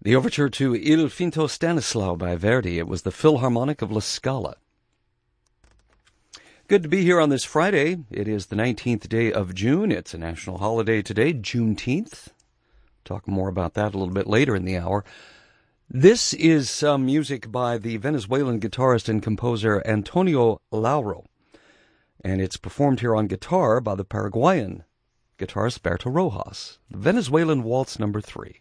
The overture to Il Finto Stanislao by Verdi. It was the Philharmonic of La Scala. Good to be here on this Friday. It is the 19th day of June. It's a national holiday today, Juneteenth. Talk more about that a little bit later in the hour. This is some music by the Venezuelan guitarist and composer Antonio Lauro, and it's performed here on guitar by the Paraguayan guitarist Berto Rojas. The Venezuelan Waltz No. 3.